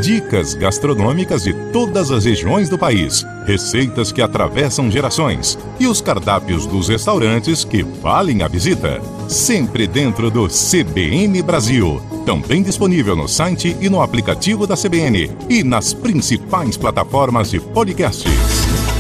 dicas gastronômicas de todas as regiões do país, receitas que atravessam gerações e os cardápios dos restaurantes que valem a visita. Sempre dentro do CBN Brasil. Também disponível no site e no aplicativo da CBN e nas principais plataformas de podcasts.